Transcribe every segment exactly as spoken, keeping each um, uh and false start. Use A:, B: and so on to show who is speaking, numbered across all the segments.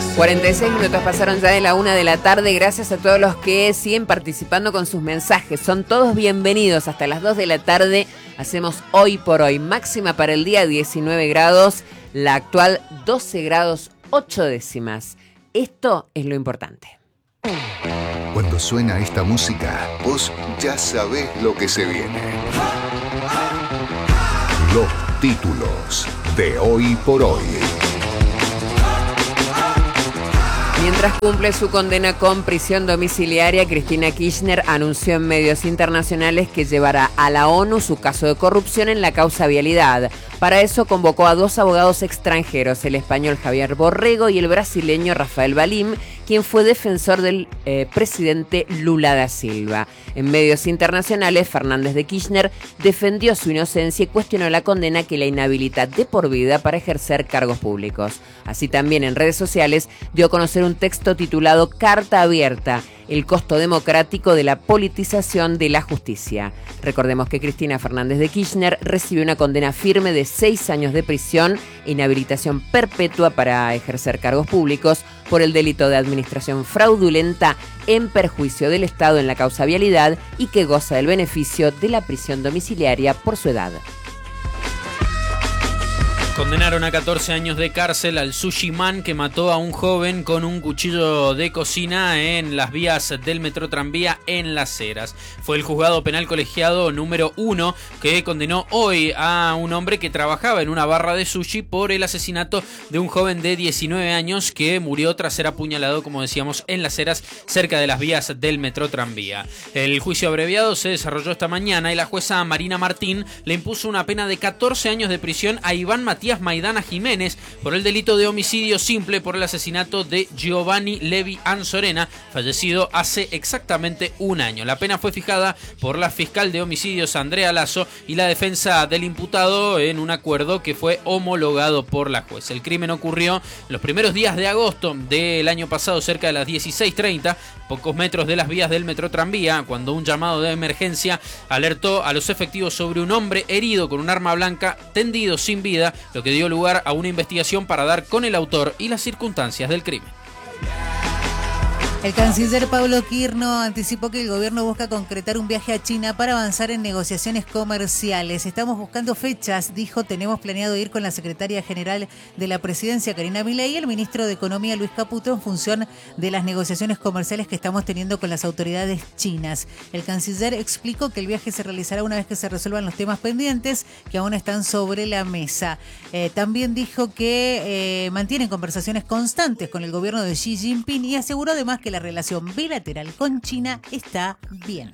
A: cuarenta y seis minutos pasaron ya de la una de la tarde. Gracias a todos los que siguen participando con sus mensajes. Son todos bienvenidos hasta las dos de la tarde. Hacemos Hoy por Hoy. Máxima para el día diecinueve grados. La actual doce grados ocho décimas. Esto es lo importante.
B: Cuando suena esta música, vos ya sabés lo que se viene. Los títulos de Hoy por Hoy.
A: Mientras cumple su condena con prisión domiciliaria, Cristina Kirchner anunció en medios internacionales que llevará a la ONU su caso de corrupción en la causa vialidad. Para eso convocó a dos abogados extranjeros, el español Javier Borrego y el brasileño Rafael Valim, quien fue defensor del eh, presidente Lula da Silva. En medios internacionales, Fernández de Kirchner defendió su inocencia y cuestionó la condena que la inhabilita de por vida para ejercer cargos públicos. Así también en redes sociales dio a conocer un texto titulado Carta Abierta, el costo democrático de la politización de la justicia. Recordemos que Cristina Fernández de Kirchner recibió una condena firme de seis años de prisión e inhabilitación perpetua para ejercer cargos públicos por el delito de administración fraudulenta en perjuicio del Estado en la causa vialidad y que goza del beneficio de la prisión domiciliaria por su edad.
C: Condenaron a catorce años de cárcel al sushi man que mató a un joven con un cuchillo de cocina en las vías del metro tranvía en Las Heras. Fue el juzgado penal colegiado número uno que condenó hoy a un hombre que trabajaba en una barra de sushi por el asesinato de un joven de diecinueve años que murió tras ser apuñalado, como decíamos, en Las Heras, cerca de las vías del metro tranvía. El juicio abreviado se desarrolló esta mañana y la jueza Marina Martín le impuso una pena de catorce años de prisión a Iván Matías Maidana Jiménez por el delito de homicidio simple por el asesinato de Giovanni Levi Anzorena, fallecido hace exactamente un año. La pena fue fijada por la fiscal de homicidios Andrea Lazo y la defensa del imputado en un acuerdo que fue homologado por la jueza. El crimen ocurrió los primeros días de agosto del año pasado, cerca de las dieciséis treinta, pocos metros de las vías del metro tranvía, cuando un llamado de emergencia alertó a los efectivos sobre un hombre herido con un arma blanca tendido sin vida, lo que dio lugar a una investigación para dar con el autor y las circunstancias del crimen.
D: El canciller Pablo Quirno anticipó que el gobierno busca concretar un viaje a China para avanzar en negociaciones comerciales. Estamos buscando fechas, dijo, tenemos planeado ir con la secretaria general de la presidencia, Karina Milei, y el ministro de Economía, Luis Caputo, en función de las negociaciones comerciales que estamos teniendo con las autoridades chinas. El canciller explicó que el viaje se realizará una vez que se resuelvan los temas pendientes que aún están sobre la mesa. Eh, también dijo que eh, mantienen conversaciones constantes con el gobierno de Xi Jinping y aseguró además que la relación bilateral con China está bien.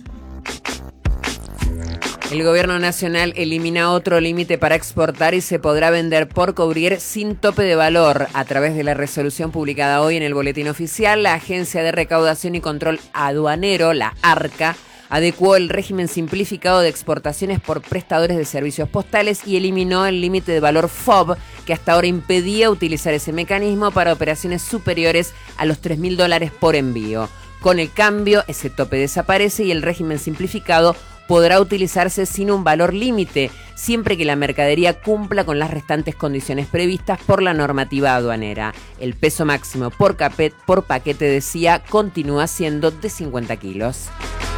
A: El gobierno nacional elimina otro límite para exportar y se podrá vender por cubrir sin tope de valor. A través de la resolución publicada hoy en el Boletín Oficial, la Agencia de Recaudación y Control Aduanero, la ARCA, adecuó el régimen simplificado de exportaciones por prestadores de servicios postales y eliminó el límite de valor F O B que hasta ahora impedía utilizar ese mecanismo para operaciones superiores a los tres mil dólares por envío. Con el cambio, ese tope desaparece y el régimen simplificado podrá utilizarse sin un valor límite, siempre que la mercadería cumpla con las restantes condiciones previstas por la normativa aduanera. El peso máximo por, capet, por paquete, decía, continúa siendo de cincuenta kilos.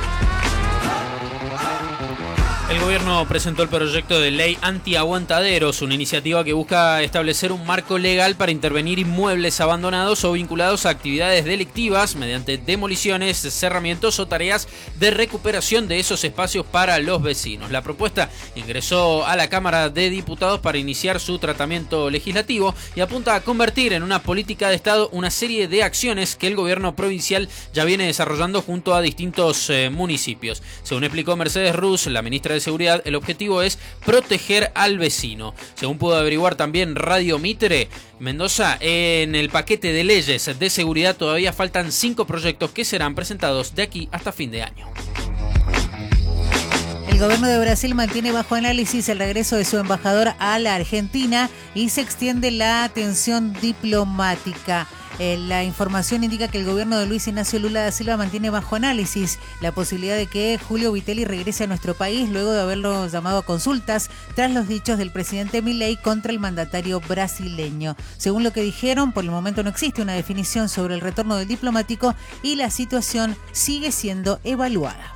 C: El gobierno presentó el proyecto de ley antiaguantaderos, una iniciativa que busca establecer un marco legal para intervenir inmuebles abandonados o vinculados a actividades delictivas mediante demoliciones, cerramientos o tareas de recuperación de esos espacios para los vecinos. La propuesta ingresó a la Cámara de Diputados para iniciar su tratamiento legislativo y apunta a convertir en una política de Estado una serie de acciones que el gobierno provincial ya viene desarrollando junto a distintos eh, municipios. Según explicó Mercedes Ruz, la ministra de Seguridad, el objetivo es proteger al vecino. Según pudo averiguar también Radio Mitre, Mendoza, en el paquete de leyes de seguridad todavía faltan cinco proyectos que serán presentados de aquí hasta fin de año.
D: El El gobierno de Brasil mantiene bajo análisis el regreso de su embajador a la Argentina y se extiende la tensión diplomática. Eh, la información indica que el gobierno de Luis Ignacio Lula da Silva mantiene bajo análisis la posibilidad de que Julio Vittelli regrese a nuestro país luego de haberlo llamado a consultas tras los dichos del presidente Milei contra el mandatario brasileño. Según lo que dijeron, por el momento no existe una definición sobre el retorno del diplomático y la situación sigue siendo evaluada.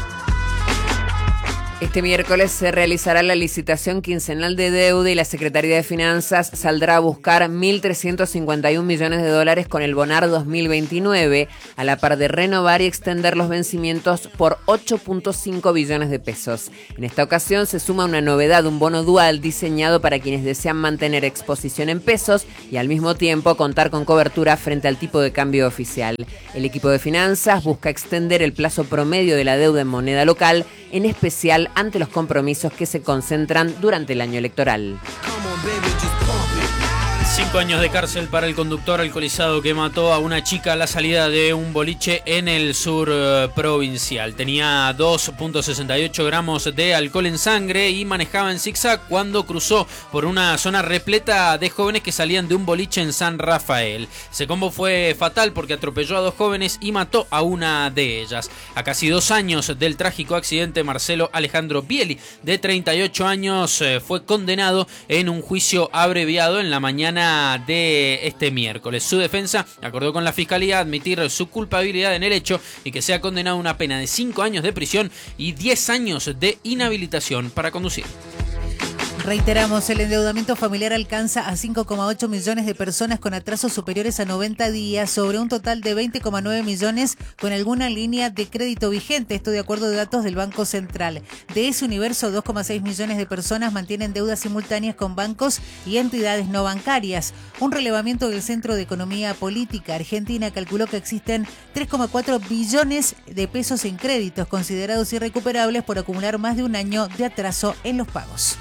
A: Este miércoles se realizará la licitación quincenal de deuda y la Secretaría de Finanzas saldrá a buscar mil trescientos cincuenta y un millones de dólares con el Bonar dos mil veintinueve, a la par de renovar y extender los vencimientos por ocho punto cinco billones de pesos. En esta ocasión se suma una novedad, un bono dual diseñado para quienes desean mantener exposición en pesos y al mismo tiempo contar con cobertura frente al tipo de cambio oficial. El equipo de finanzas busca extender el plazo promedio de la deuda en moneda local, en especial ante los compromisos que se concentran durante el año electoral.
C: Cinco años de cárcel para el conductor alcoholizado que mató a una chica a la salida de un boliche en el sur uh, provincial. Tenía dos punto sesenta y ocho gramos de alcohol en sangre y manejaba en zigzag cuando cruzó por una zona repleta de jóvenes que salían de un boliche en San Rafael. Ese combo fue fatal porque atropelló a dos jóvenes y mató a una de ellas. A casi dos años del trágico accidente, Marcelo Alejandro Bieli, de treinta y ocho años, eh, fue condenado en un juicio abreviado en la mañana de este miércoles. Su defensa acordó con la fiscalía admitir su culpabilidad en el hecho y que sea condenado a una pena de cinco años de prisión y diez años de inhabilitación para conducir.
D: Reiteramos, el endeudamiento familiar alcanza a cinco coma ocho millones de personas con atrasos superiores a noventa días sobre un total de veinte coma nueve millones con alguna línea de crédito vigente. Esto de acuerdo a datos del Banco Central. De ese universo, dos coma seis millones de personas mantienen deudas simultáneas con bancos y entidades no bancarias. Un relevamiento del Centro de Economía Política Argentina calculó que existen tres coma cuatro billones de pesos en créditos considerados irrecuperables por acumular más de un año de atraso en los pagos.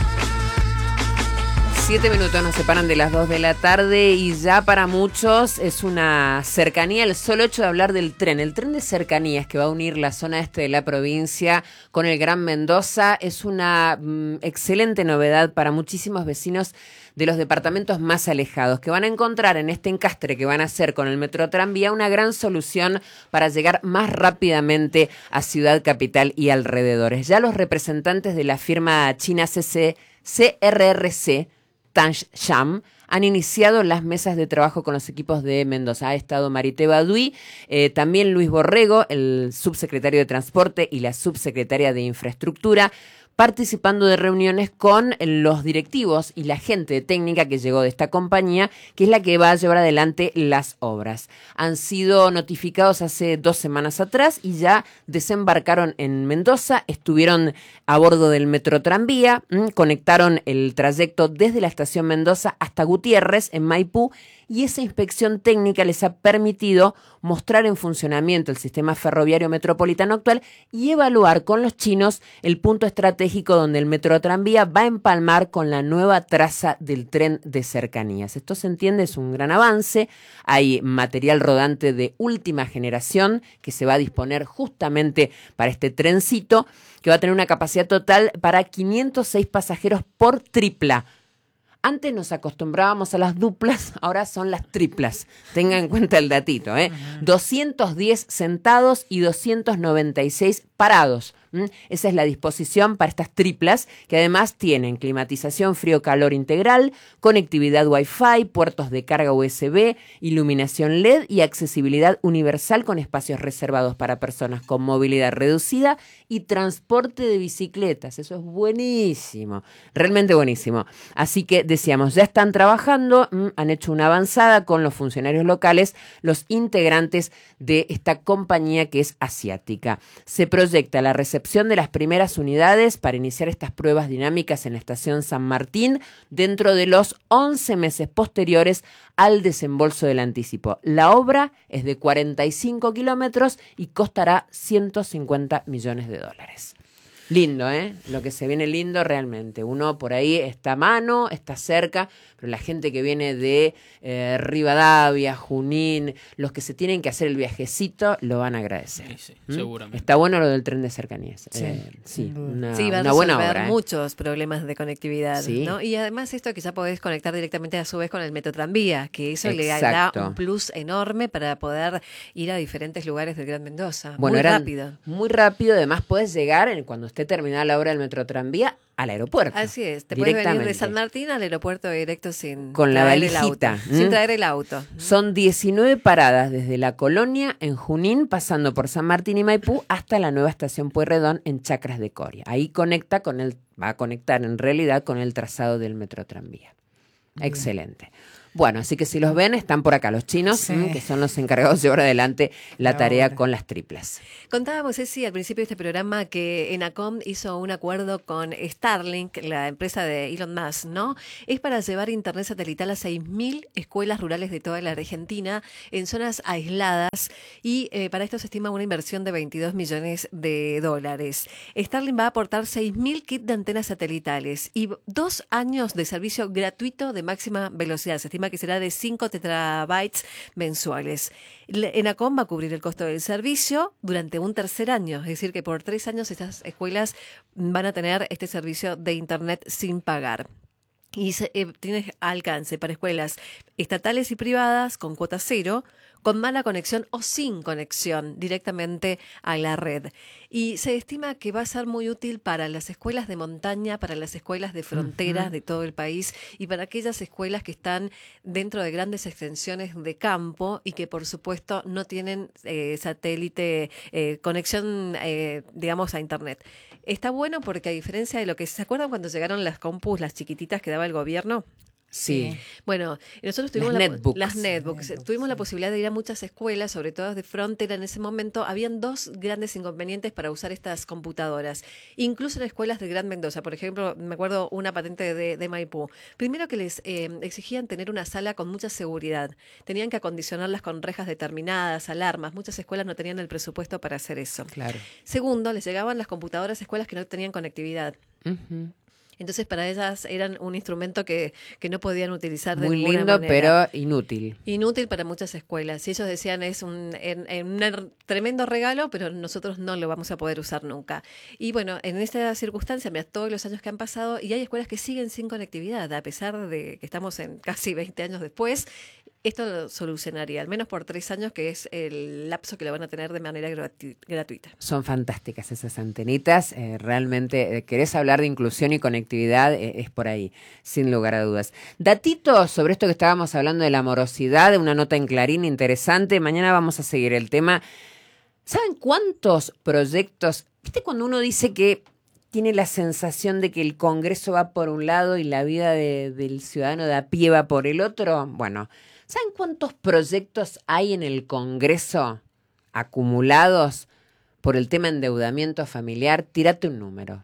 A: Siete minutos nos separan de las dos de la tarde y ya para muchos es una cercanía el solo hecho de hablar del tren. El tren de cercanías que va a unir la zona este de la provincia con el Gran Mendoza es una mm, excelente novedad para muchísimos vecinos de los departamentos más alejados, que van a encontrar en este encastre que van a hacer con el Metro Tranvía una gran solución para llegar más rápidamente a Ciudad Capital y alrededores. Ya los representantes de la firma china C C, C R R C, Tansham, han iniciado las mesas de trabajo con los equipos de Mendoza. Ha estado Marité Baduy, eh, también Luis Borrego, el subsecretario de Transporte y la subsecretaria de Infraestructura, participando de reuniones con los directivos y la gente técnica que llegó de esta compañía, que es la que va a llevar adelante las obras. Han sido notificados hace dos semanas atrás y ya desembarcaron en Mendoza, estuvieron a bordo del Metro Tranvía, mmm, conectaron el trayecto desde la estación Mendoza hasta Gutiérrez, en Maipú, y esa inspección técnica les ha permitido mostrar en funcionamiento el sistema ferroviario metropolitano actual y evaluar con los chinos el punto estratégico donde el Metro Tranvía va a empalmar con la nueva traza del tren de cercanías. Esto se entiende, es un gran avance. Hay material rodante de última generación que se va a disponer justamente para este trencito, que va a tener una capacidad total para quinientos seis pasajeros por tripla. Antes nos acostumbrábamos a las duplas, ahora son las triplas. Tengan en cuenta el datito, ¿eh? doscientos diez sentados y doscientos noventa y seis parados. ¿Mm? Esa es la disposición para estas triplas, que además tienen climatización frío-calor integral, conectividad Wi-Fi, puertos de carga U S B, iluminación L E D y accesibilidad universal con espacios reservados para personas con movilidad reducida y transporte de bicicletas. Eso es buenísimo, realmente buenísimo. Así que decíamos, ya están trabajando, mmm, han hecho una avanzada con los funcionarios locales, los integrantes de esta compañía que es asiática. Se proyecta la recepción de las primeras unidades para iniciar estas pruebas dinámicas en la estación San Martín dentro de los once meses posteriores al desembolso del anticipo. La obra es de cuarenta y cinco kilómetros y costará ciento cincuenta millones de dólares. Lindo, ¿eh? Lo que se viene lindo realmente. Uno por ahí está a mano, está cerca, pero la gente que viene de eh, Rivadavia, Junín, los que se tienen que hacer el viajecito, lo van a agradecer.
C: Sí, sí,
A: ¿Mm?
C: seguramente.
A: Está bueno lo del tren de cercanías.
D: Sí,
A: eh, sí, una,
E: sí, va
A: una
E: a
A: buena
E: resolver
A: obra. ¿eh?
E: muchos problemas de conectividad,
A: Sí.
E: ¿no? Y además esto que ya podés conectar directamente a su vez con el metro tranvía, que eso
A: Exacto.
E: le da un plus enorme para poder ir a diferentes lugares del Gran Mendoza.
A: Bueno,
E: muy
A: eran
E: rápido.
A: Muy rápido, además puedes llegar, en, cuando esté terminada la obra del metro tranvía, al aeropuerto.
E: Así es, te puedes venir de
A: directamente.
E: San Martín al aeropuerto directo sin
A: Con la
E: traer el
A: valijita,
E: auto.
A: ¿m?
E: Sin traer el auto.
A: Son diecinueve paradas desde la Colonia en Junín, pasando por San Martín y Maipú, hasta la nueva estación Pueyrredón en Chacras de Coria. Ahí conecta con el, va a conectar en realidad con el trazado del metro tranvía. Excelente. Bueno, así que si los ven, están por acá los chinos,
D: Sí.
A: mm, que son los encargados de llevar adelante la
D: La
A: tarea
D: obra.
A: con las triplas.
E: Contábamos, Ceci, al principio de este programa que Enacom hizo un acuerdo con Starlink, la empresa de Elon Musk, ¿no? Es para llevar internet satelital a seis mil escuelas rurales de toda la Argentina en zonas aisladas y eh, para esto se estima una inversión de veintidós millones de dólares. Starlink va a aportar seis mil kits de antenas satelitales y dos años de servicio gratuito de máxima velocidad. Se estima que será de cinco terabytes mensuales. Enacom va a cubrir el costo del servicio durante un tercer año, es decir, que por tres años estas escuelas van a tener este servicio de internet sin pagar. Y se, eh, tiene alcance para escuelas estatales y privadas con cuota cero, con mala conexión o sin conexión directamente a la red. Y se estima que va a ser muy útil para las escuelas de montaña, para las escuelas de fronteras uh-huh. de todo el país y para aquellas escuelas que están dentro de grandes extensiones de campo y que por supuesto no tienen eh, satélite, eh, conexión, eh, digamos, a internet. Está bueno porque a diferencia de lo que se acuerdan cuando llegaron las compus, las chiquititas que daba el gobierno.
A: Sí.
E: Bueno, nosotros tuvimos
A: las
E: la,
A: netbooks.
E: las netbooks. netbooks tuvimos sí. la posibilidad de ir a muchas escuelas, sobre todo de frontera en ese momento. Habían dos grandes inconvenientes para usar estas computadoras, incluso en escuelas de Gran Mendoza. Por ejemplo, me acuerdo una patente de, de Maipú. Primero que les eh, exigían tener una sala con mucha seguridad. Tenían que acondicionarlas con rejas determinadas, alarmas. Muchas escuelas no tenían el presupuesto para hacer eso.
A: Claro.
E: Segundo, les llegaban las computadoras a escuelas que no tenían conectividad.
A: Uh-huh.
E: Entonces para ellas eran un instrumento que, que no podían utilizar de
A: Muy
E: ninguna
A: lindo,
E: manera.
A: pero inútil.
E: Inútil para muchas escuelas. Y ellos decían es un, en, en un tremendo regalo, pero nosotros no lo vamos a poder usar nunca. Y bueno, en esta circunstancia, mira, todos los años que han pasado, y hay escuelas que siguen sin conectividad, a pesar de que estamos en casi veinte años después. Esto lo solucionaría, al menos por tres años, que es el lapso que lo van a tener de manera gratu- gratuita.
A: Son fantásticas esas antenitas. Eh, realmente, eh, querés hablar de inclusión y conectividad, eh, es por ahí, sin lugar a dudas. Datitos sobre esto que estábamos hablando de la morosidad, una nota en Clarín interesante. Mañana vamos a seguir el tema. ¿Saben cuántos proyectos? ¿Viste cuando uno dice que tiene la sensación de que el Congreso va por un lado y la vida de, del ciudadano de a pie va por el otro? Bueno, ¿saben cuántos proyectos hay en el Congreso acumulados por el tema endeudamiento familiar? Tírate un número.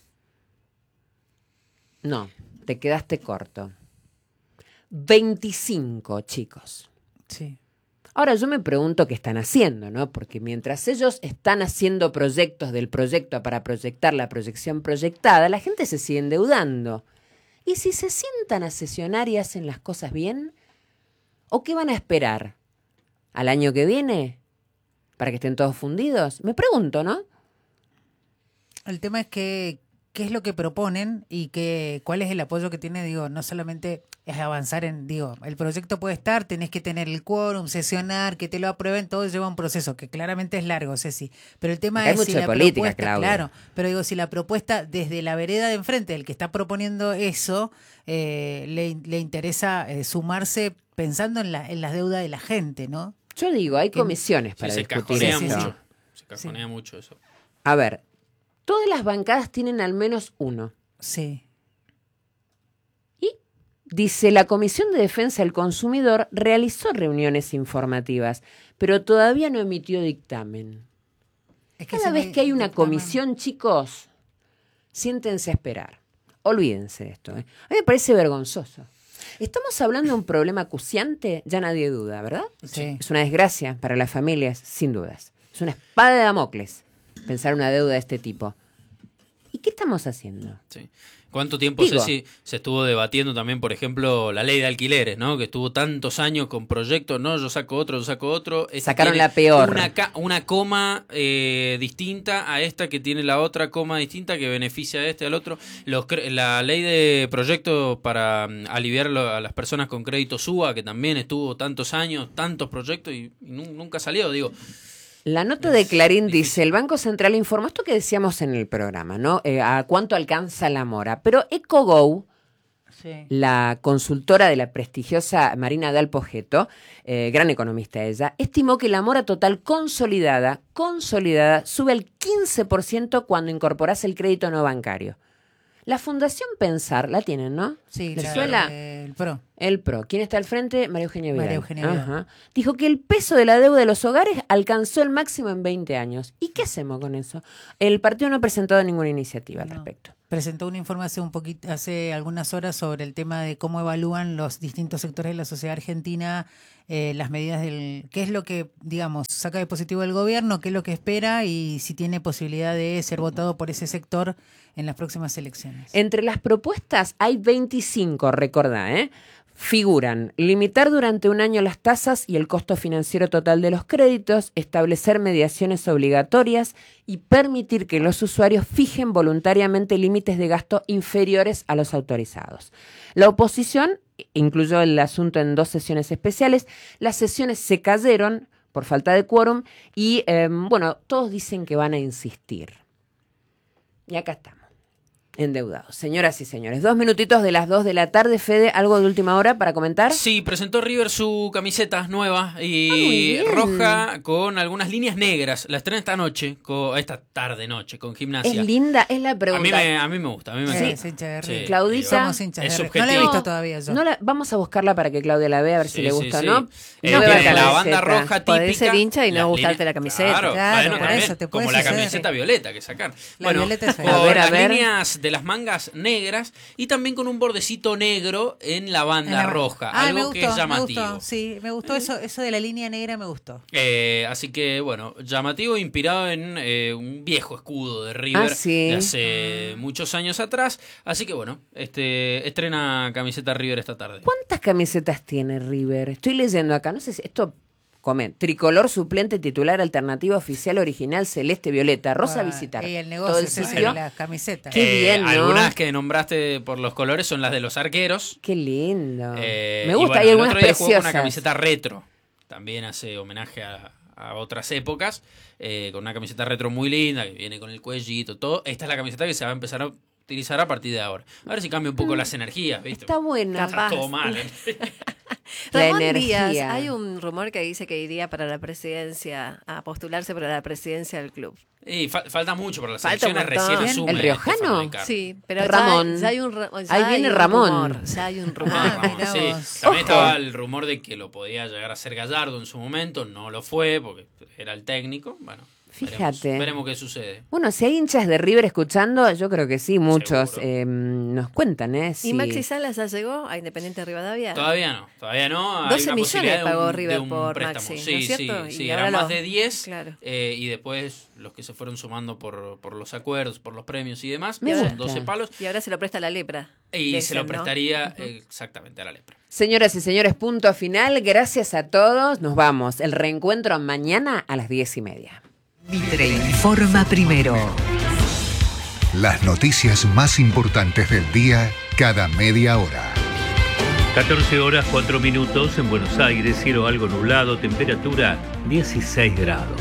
A: No, te quedaste corto. veinticinco, chicos.
D: Sí.
A: Ahora yo me pregunto qué están haciendo, ¿no? Porque mientras ellos están haciendo proyectos del proyecto para proyectar la proyección proyectada, la gente se sigue endeudando. ¿Y si se sientan a sesionar y hacen las cosas bien? ¿O qué van a esperar? ¿Al año que viene? ¿Para que estén todos fundidos? Me pregunto, ¿no?
D: El tema es que qué es lo que proponen y que, cuál es el apoyo que tiene, digo, no solamente es avanzar en, digo, el proyecto puede estar, tenés que tener el quórum, sesionar, que te lo aprueben, todo lleva un proceso que claramente es largo, Ceci. Pero el tema
A: Acá
D: es
A: hay
D: si
A: mucha
D: la
A: política,
D: propuesta,
A: Claudia.
D: claro, pero digo, si la propuesta desde la vereda de enfrente, el que está proponiendo eso, eh, le, le interesa eh, sumarse pensando en, la, en las deudas de la gente, ¿no?
A: Yo digo, hay comisiones para
C: sí, se
A: discutir
C: cajonea
A: esto.
C: mucho. Se cajonea sí. mucho eso.
A: A ver, todas las bancadas tienen al menos uno.
D: Sí.
A: Y dice, la Comisión de Defensa del Consumidor realizó reuniones informativas, pero todavía no emitió dictamen.
D: Es que
A: Cada vez
D: me,
A: que hay una
D: dictamen.
A: comisión, chicos, siéntense a esperar. Olvídense de esto. ¿eh? A mí me parece vergonzoso. Estamos hablando de un problema acuciante, ya nadie duda, ¿verdad?
D: Sí.
A: Es una desgracia para las familias, sin dudas. Es una espada de Damocles pensar una deuda de este tipo. ¿Qué estamos haciendo?
C: Sí. ¿Cuánto tiempo,
A: Digo,
C: Ceci, se estuvo debatiendo también, por ejemplo, la ley de alquileres, ¿no? Que estuvo tantos años con proyectos, no, yo saco otro, yo saco otro. Este
A: sacaron
C: tiene
A: la peor.
C: Una, ca- una coma eh, distinta a esta que tiene la otra coma distinta que beneficia a este al otro. Los, cre- la ley de proyectos para um, aliviar lo- a las personas con crédito S U A, que también estuvo tantos años, tantos proyectos y, y nu- nunca salió, digo.
A: La nota de Clarín dice, el Banco Central informó esto que decíamos en el programa, ¿no? Eh, a cuánto alcanza la mora. Pero EcoGo, sí, la consultora de la prestigiosa Marina Dal Pogetto, eh, gran economista ella, estimó que la mora total consolidada, consolidada, sube al quince por ciento cuando incorporas el crédito no bancario. La Fundación Pensar, la tienen, ¿no?
D: Sí,
A: ¿Les
D: la-
A: suena?
D: el PRO.
A: El PRO. ¿Quién está al frente? María Eugenia Vidal.
D: María Eugenia Vidal.
A: Ajá. Dijo que el peso de la deuda de los hogares alcanzó el máximo en veinte años. ¿Y qué hacemos con eso? El partido no ha presentado ninguna iniciativa al
D: No.
A: respecto.
D: Presentó un informe hace un poquito, hace algunas horas sobre el tema de cómo evalúan los distintos sectores de la sociedad argentina eh, las medidas del, qué es lo que, digamos, saca de positivo el gobierno, qué es lo que espera y si tiene posibilidad de ser votado por ese sector en las próximas elecciones.
A: Entre las propuestas hay veinticinco, recordá, ¿eh? Figuran limitar durante un año las tasas y el costo financiero total de los créditos, establecer mediaciones obligatorias y permitir que los usuarios fijen voluntariamente límites de gasto inferiores a los autorizados. La oposición incluyó el asunto en dos sesiones especiales. Las sesiones se cayeron por falta de quórum y, eh, bueno, todos dicen que van a insistir. Y acá estamos. Endeudados. Señoras y señores, dos minutitos de las dos de la tarde. Fede, ¿algo de última hora para comentar?
C: Sí, presentó River su camiseta nueva y
A: Ah, muy bien.
C: roja con algunas líneas negras. La estrena esta noche, con, esta tarde-noche, con Gimnasia.
A: Es linda, es la
C: A
A: pregunta.
C: mí, me, a mí me gusta, a mí me
D: Sí,
C: encanta.
D: es hincha de
C: Sí,
D: River.
A: Claudita,
D: Somos hinchas
C: es
D: de River. No la he
C: subjetivo.
D: visto todavía yo.
A: No la, vamos a buscarla para que Claudia la vea, a ver si
C: Sí,
A: le
C: sí,
A: gusta
C: sí.
A: o no.
C: Eh,
A: Nueva
C: tiene la
A: camiseta.
C: banda roja típica.
E: Podés ser hincha y no
C: las
E: gustarte
C: líneas-
E: la camiseta.
C: Claro,
D: Claro,
C: bueno,
D: por
C: también,
D: eso te
C: como
D: puede
C: la
D: suceder.
C: camiseta violeta que sacan.
D: La
C: bueno,
D: violeta es fea.
C: con
A: A ver, a
C: las
A: ver.
C: líneas de las mangas negras y también con un bordecito negro en la banda
D: En la-
C: roja,
D: Ah,
C: algo
D: me gustó,
C: que es llamativo.
D: Me gustó, sí, me gustó eso, eso de la línea negra, me gustó.
C: Eh, así que, bueno, llamativo, inspirado en eh, un viejo escudo de River
A: Ah, sí.
C: de hace muchos años atrás. Así que, bueno, este estrena camiseta River esta tarde.
A: ¿Cuántas camisetas tiene River? Estoy leyendo acá, no sé si esto... Come, tricolor suplente titular alternativa oficial original celeste violeta rosa a visitar.
D: Y el
A: Todo
D: negocio
A: el
D: es ese
A: sitio.
D: de las camisetas.
A: Qué bien, ¿no?
C: Algunas que nombraste por los colores son las de los arqueros.
A: Qué lindo.
C: Eh,
A: Me
C: y
A: gusta,
C: bueno,
A: hay
C: el
A: algunas
C: otro día jugó con
A: preciosas.
C: una camiseta retro. También hace homenaje a, a otras épocas. eh, con una camiseta retro muy linda, que viene con el cuellito, todo. Esta es la camiseta que se va a empezar a utilizar a partir de ahora. A ver si cambia un poco las energías, ¿viste?
A: Está buena.
C: Está todo mal. ¿eh?
A: La
E: Ramón
A: energía.
E: Díaz, hay un rumor que dice que iría para la presidencia, a postularse para la presidencia del club.
C: Y fa- falta mucho para las
E: Falta un
C: elecciones,
E: montón.
C: recién asume
A: ¿El riojano?
C: Estefano Del Carmen.
E: Sí, pero ya-
A: Ramón.
E: Ya, hay un, ra- ya
A: Ahí
E: hay
A: viene
E: un
A: Ramón.
E: rumor, ya hay un rumor.
D: Ah,
C: Ramón,
D: mirá
C: sí.
D: vos.
C: También
A: Ojo.
C: estaba el rumor de que lo podía llegar a ser Gallardo en su momento, no lo fue porque era el técnico. Bueno, veremos,
A: Fíjate.
C: veremos qué sucede.
A: Bueno, si hay hinchas de River escuchando, yo creo que sí, muchos
C: Seguro.
A: eh, nos cuentan, ¿eh? Sí.
E: ¿Y Maxi Salas ya llegó a Independiente Rivadavia?
C: Todavía no, todavía no. Hay
E: doce
C: una
E: millones
C: posibilidad de un-
E: pagó
C: de
E: River
C: un
E: por
C: préstamo.
E: Maxi, ¿no
C: Sí,
E: es cierto?
C: sí,
E: Y
C: sí,
E: ahora
C: eran más
E: lo-
C: de diez
E: Claro.
C: eh, y después los que se fueron sumando por, por los acuerdos, por los premios y demás,
A: Me
C: son
A: gusta.
C: doce palos.
E: Y ahora se lo presta la lepra.
C: Y se
E: dicen,
C: lo
E: ¿no?
C: prestaría eh, exactamente a la lepra.
A: Señoras y señores, punto final. Gracias a todos. Nos vamos. El reencuentro mañana a las diez y media.
F: Mitre informa primero.
B: Las noticias más importantes del día cada media hora.
G: catorce horas cuatro minutos en Buenos Aires, cielo algo nublado, temperatura dieciséis grados.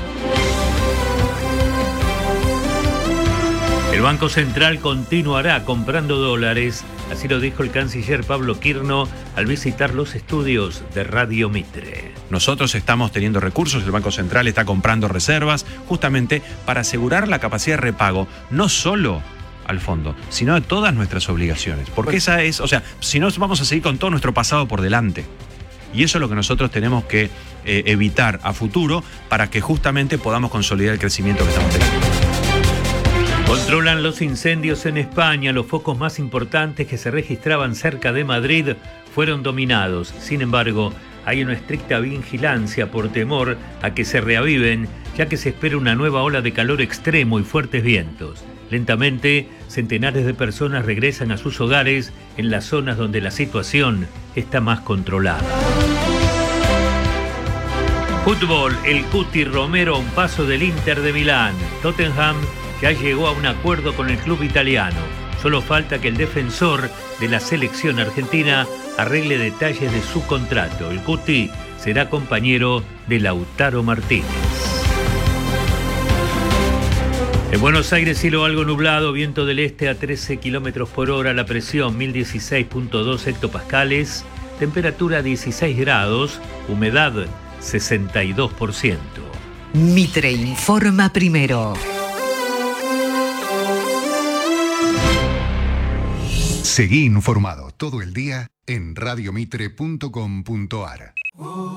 G: El Banco Central continuará comprando dólares, así lo dijo el canciller Pablo Quirno al visitar los estudios de Radio Mitre.
H: Nosotros estamos teniendo recursos, el Banco Central está comprando reservas justamente para asegurar la capacidad de repago, no solo al fondo, sino de todas nuestras obligaciones. Porque esa es, o sea, si no vamos a seguir con todo nuestro pasado por delante. Y eso es lo que nosotros tenemos que eh, evitar a futuro para que justamente podamos consolidar el crecimiento que estamos teniendo.
G: Controlan los incendios en España. Los focos más importantes que se registraban cerca de Madrid fueron dominados. Sin embargo, hay una estricta vigilancia por temor a que se reaviven, ya que se espera una nueva ola de calor extremo y fuertes vientos. Lentamente, centenares de personas regresan a sus hogares en las zonas donde la situación está más controlada. Fútbol, el Cuti Romero a un paso del Inter de Milán. Tottenham ya llegó a un acuerdo con el club italiano. Solo falta que el defensor de la selección argentina arregle detalles de su contrato. El Cuti será compañero de Lautaro Martínez. En Buenos Aires, cielo algo nublado, viento del este a trece kilómetros por hora, la presión mil dieciséis punto dos hectopascales, temperatura dieciséis grados, humedad sesenta y dos por ciento.
F: Mitre informa primero.
B: Seguí informado todo el día en radiomitre punto com punto ar.